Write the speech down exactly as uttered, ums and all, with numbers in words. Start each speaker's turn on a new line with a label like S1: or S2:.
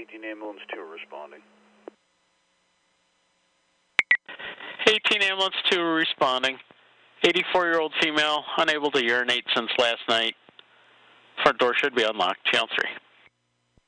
S1: eighteen ambulance two responding.
S2: eighteen ambulance two responding. eighty-four-year-old female, unable to urinate since last night. Front door should be unlocked. Channel three.